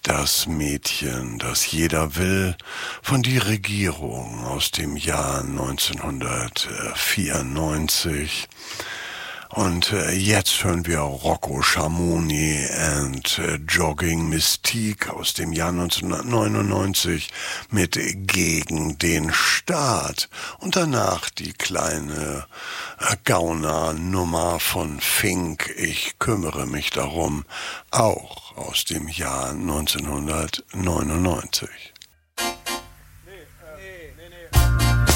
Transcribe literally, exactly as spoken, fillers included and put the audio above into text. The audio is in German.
Das Mädchen, das jeder will, von Die Regierung aus dem Jahr neunzehnhundertvierundneunzig. Und äh, jetzt hören wir Rocco Schamoni and äh, Jogging Mystique aus dem Jahr neunzehnhundertneunundneunzig mit Gegen den Staat. Und danach die kleine äh, Gauner-Nummer von Fink, Ich kümmere mich darum, auch aus dem Jahr neunzehnhundertneunundneunzig.